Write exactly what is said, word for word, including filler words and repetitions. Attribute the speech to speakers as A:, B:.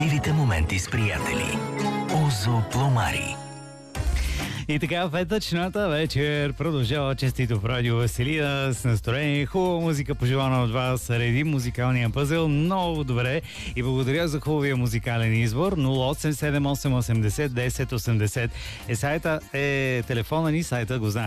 A: Ивите моменти с приятели. Озо Пломари.
B: И така, петъчната вечер продължава честито в Радио Веселина с настроение, хубава музика, пожелана от вас, реди музикалния пъзел много добре и благодаря за хубавия музикален избор. нула осем седем осем осемдесет десет осемдесет е сайта, е телефона ни, сайта го знаете.